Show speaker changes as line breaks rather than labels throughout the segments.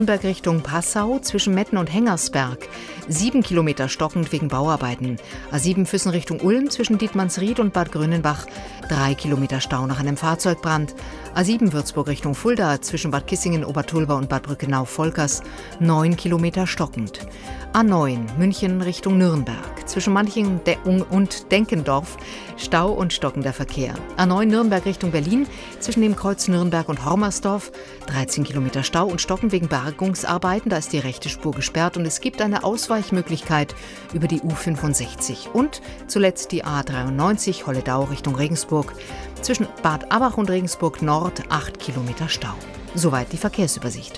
Nürnberg Richtung Passau zwischen Metten und Hengersberg. 7 Kilometer stockend wegen Bauarbeiten. A7 Füssen Richtung Ulm zwischen Dietmannsried und Bad Grönenbach. 3 Kilometer Stau nach einem Fahrzeugbrand. A7 Würzburg Richtung Fulda zwischen Bad Kissingen, Obertulba und Bad Brückenau-Volkers. 9 Kilometer stockend. A9 München Richtung Nürnberg. Zwischen Manching und Denkendorf Stau und stockender Verkehr. A9 Nürnberg Richtung Berlin zwischen dem Kreuz Nürnberg und Hormersdorf. 13 Kilometer Stau und stocken wegen Bergungsarbeiten. Da ist die rechte Spur gesperrt und es gibt eine Ausweichmöglichkeit über die U65. Und zuletzt die A93 Holledau Richtung Regensburg. Zwischen Bad Abach und Regensburg Nord 8 Kilometer Stau. Soweit die Verkehrsübersicht.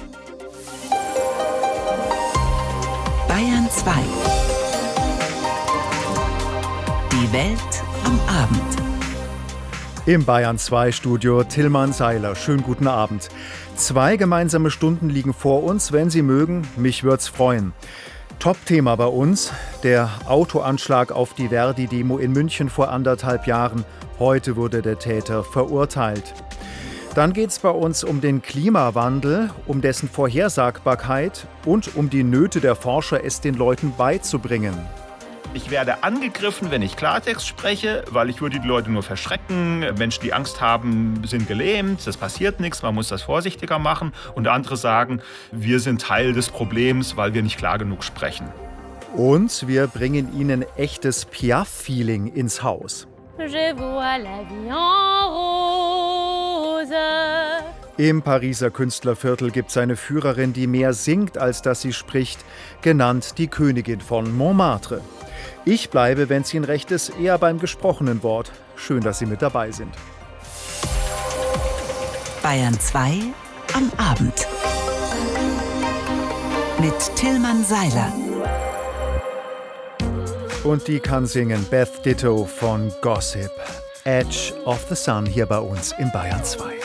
Bayern 2. Die Welt am Abend.
Im Bayern 2 Studio Tilman Seiler. Schönen guten Abend. 2 gemeinsame Stunden liegen vor uns. Wenn Sie mögen, mich würd's freuen. Top-Thema bei uns, der Autoanschlag auf die Verdi-Demo in München vor 1,5 Jahren. Heute wurde der Täter verurteilt. Dann geht es bei uns um den Klimawandel, um dessen Vorhersagbarkeit und um die Nöte der Forscher, es den Leuten beizubringen.
Ich werde angegriffen, wenn ich Klartext spreche, weil ich würde die Leute nur verschrecken. Menschen, die Angst haben, sind gelähmt, das passiert nichts, man muss das vorsichtiger machen. Und andere sagen, wir sind Teil des Problems, weil wir nicht klar genug sprechen.
Und wir bringen Ihnen echtes Piaf-Feeling ins Haus.
Je vois la vie en rose.
Im Pariser Künstlerviertel gibt es eine Führerin, die mehr singt, als dass sie spricht, genannt die Königin von Montmartre. Ich bleibe, wenn es Ihnen recht ist, eher beim gesprochenen Wort. Schön, dass Sie mit dabei sind.
Bayern 2 am Abend. Mit Tilman Seiler.
Und die kann singen Beth Ditto von Gossip. Edge of the Sun hier bei uns in Bayern 2.